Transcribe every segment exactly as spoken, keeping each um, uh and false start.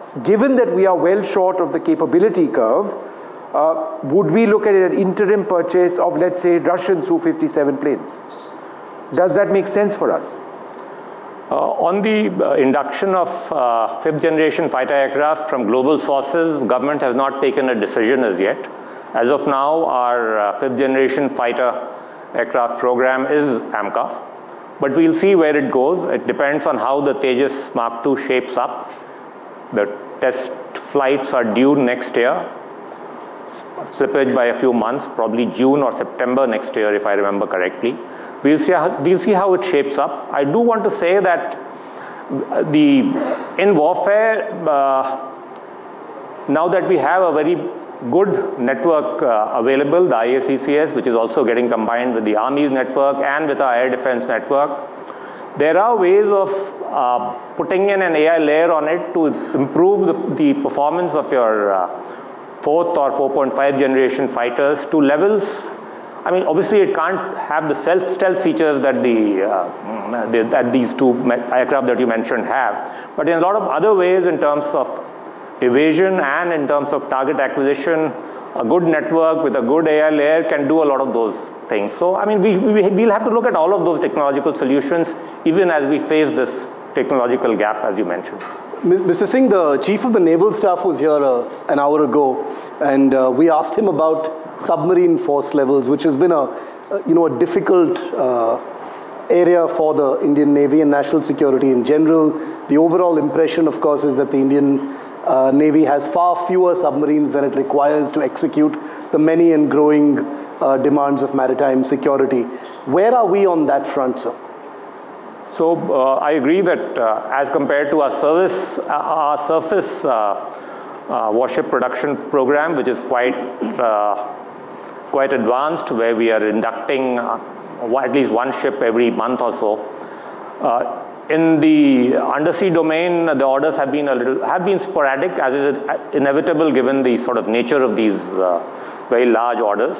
given that we are well short of the capability curve, uh, would we look at an interim purchase of, let's say, Russian S U fifty-seven planes? Does that make sense for us? Uh, on the uh, induction of uh, fifth generation fighter aircraft from global sources, government has not taken a decision as yet. As of now, our uh, fifth generation fighter aircraft program is AMCA, but we'll see where it goes. It depends on how the Tejas Mark two shapes up. The test flights are due next year, slippage by a few months, probably June or September next year, if I remember correctly. We'll see how, we'll see how it shapes up. I do want to say that the, in warfare, uh, now that we have a very good network uh, available, the I A C C S, which is also getting combined with the Army's network and with our air defense network, there are ways of uh, putting in an A I layer on it to improve the, the performance of your uh, fourth or four point five generation fighters to levels. I mean, obviously, it can't have the stealth, stealth features that, the, uh, the, that these two aircraft that you mentioned have, but in a lot of other ways in terms of evasion and in terms of target acquisition, a good network with a good A I layer can do a lot of those things. So, I mean, we, we, we'll have to look at all of those technological solutions, even as we face this technological gap, as you mentioned. Mister Singh, the Chief of the Naval Staff was here uh, an hour ago, and uh, we asked him about submarine force levels, which has been a, a you know, a difficult uh, area for the Indian Navy and national security in general. The overall impression, of course, is that the Indian uh, Navy has far fewer submarines than it requires to execute the many and growing uh, demands of maritime security. Where are we on that front, sir? So uh, I agree that uh, as compared to our service, uh, our surface uh, uh, warship production program, which is quite uh, quite advanced, where we are inducting uh, at least one ship every month or so. Uh, in the undersea domain, the orders have been a little have been sporadic, as is inevitable given the sort of nature of these uh, very large orders.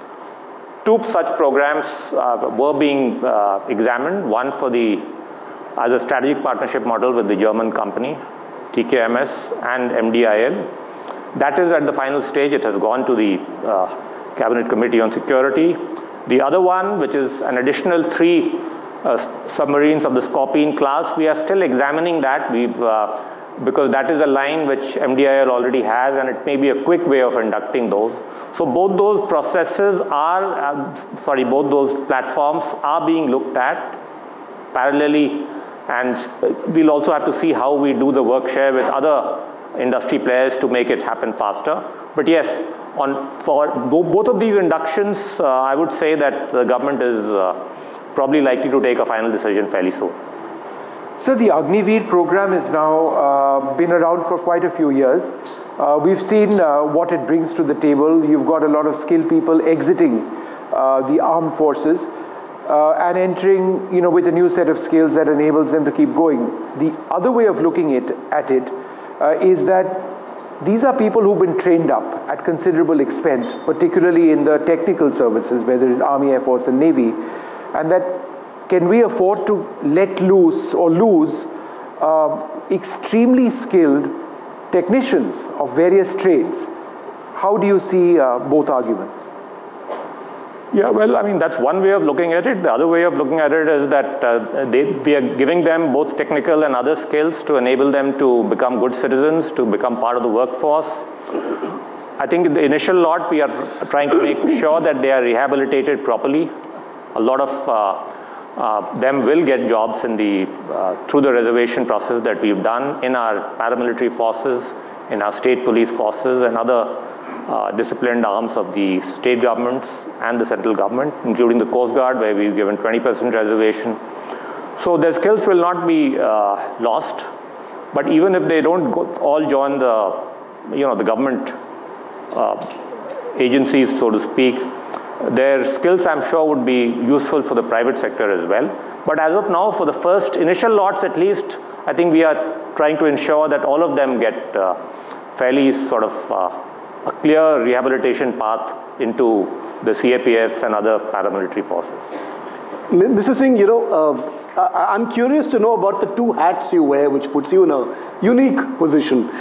Two such programs uh, were being uh, examined, one for the, as a strategic partnership model with the German company, T K M S and M D I L. That is at the final stage. It has gone to the uh, Cabinet Committee on Security. The other one, which is an additional three uh, submarines of the Scorpene class, we are still examining that. We've, uh, because that is a line which M D I L already has, and it may be a quick way of inducting those. So both those processes are, uh, sorry, both those platforms are being looked at parallelly, and we'll also have to see how we do the work share with other industry players to make it happen faster. But yes, on, for both of these inductions, uh, I would say that the government is uh, probably likely to take a final decision fairly soon. So the Agniveer program has now uh, been around for quite a few years. Uh, we've seen uh, what it brings to the table. You've got a lot of skilled people exiting uh, the armed forces uh, and entering, you know, with a new set of skills that enables them to keep going. The other way of looking it, at it uh, is that these are people who've been trained up at considerable expense, particularly in the technical services, whether it's Army, Air Force, and Navy, and that can we afford to let loose or lose uh, extremely skilled technicians of various trades? How do you see uh, both arguments? Yeah, well, I mean, that's one way of looking at it. The other way of looking at it is that uh, they, we are giving them both technical and other skills to enable them to become good citizens, to become part of the workforce. I think in the initial lot, we are trying to make sure that they are rehabilitated properly. A lot of uh, uh, them will get jobs in the, uh, through the reservation process that we've done in our paramilitary forces, in our state police forces, and other Uh, disciplined arms of the state governments and the central government, including the Coast Guard, where we've given twenty percent reservation. So their skills will not be uh, lost, but even if they don't go, all join the, you know, the government uh, agencies, so to speak, their skills, I'm sure, would be useful for the private sector as well. But as of now, for the first initial lots at least, I think we are trying to ensure that all of them get uh, fairly sort of uh, a clear rehabilitation path into the C A P Fs and other paramilitary forces. Mister Singh, you know, uh, I'm curious to know about the two hats you wear, which puts you in a unique position.